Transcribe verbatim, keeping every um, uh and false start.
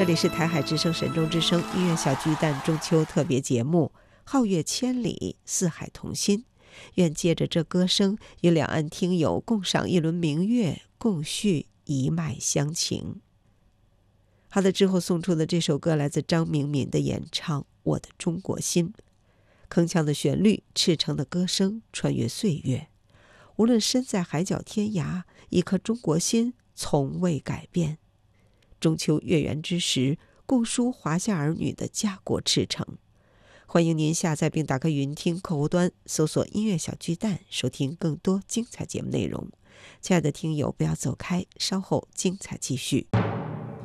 这里是台海之声神中之声音乐小巨蛋中秋特别节目，皓月千里，四海同心。愿借着这歌声，与两岸听友共赏一轮明月，共叙一脉乡情。好的，之后送出的这首歌来自张明敏的演唱《我的中国心》，铿锵的旋律，赤诚的歌声，穿越岁月。无论身在海角天涯，一颗中国心从未改变。中秋月圆之时，共抒华夏儿女的家国赤诚。欢迎您下载并打开云听客户端，搜索音乐小巨蛋，收听更多精彩节目内容。亲爱的听友，不要走开，稍后精彩继续。